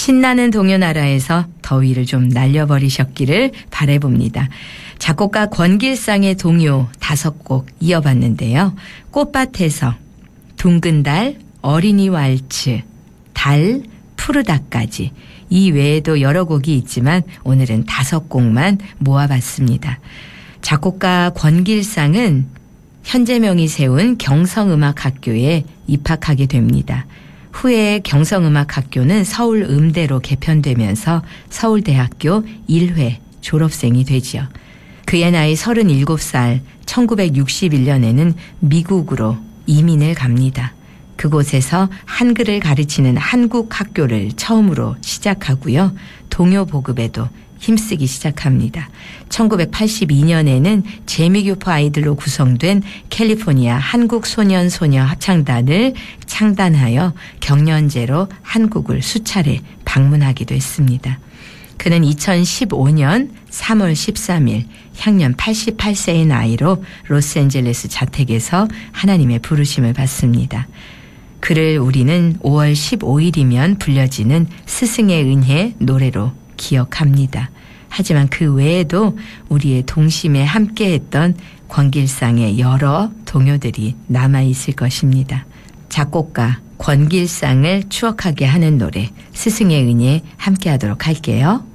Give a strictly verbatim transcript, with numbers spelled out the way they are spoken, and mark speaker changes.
Speaker 1: 신나는 동요 나라에서 더위를 좀 날려버리셨기를 바라봅니다. 작곡가 권길상의 동요 다섯 곡 이어봤는데요. 꽃밭에서, 둥근 달, 어린이 왈츠, 달, 푸르다까지 이 외에도 여러 곡이 있지만 오늘은 다섯 곡만 모아봤습니다. 작곡가 권길상은 현재명이 세운 경성음악학교에 입학하게 됩니다. 후에 경성음악학교는 서울음대로 개편되면서 서울대학교 일 회 졸업생이 되지요. 그의 나이 서른일곱 살 천구백육십일 년에는 미국으로 이민을 갑니다. 그곳에서 한글을 가르치는 한국학교를 처음으로 시작하고요. 동요 보급에도 힘쓰기 시작합니다. 천구백팔십이 년에는 재미교포 아이들로 구성된 캘리포니아 한국소년소녀 합창단을 창단하여 경연제로 한국을 수차례 방문하기도 했습니다. 그는 이천십오 년 삼월 십삼일 향년 팔십팔 세의 나이로 로스앤젤레스 자택에서 하나님의 부르심을 받습니다. 그를 우리는 오월 십오일이면 불려지는 스승의 은혜 노래로 기억합니다. 하지만 그 외에도 우리의 동심에 함께했던 권길상의 여러 동요들이 남아있을 것입니다. 작곡가 권길상을 추억하게 하는 노래 스승의 은혜 함께하도록 할게요.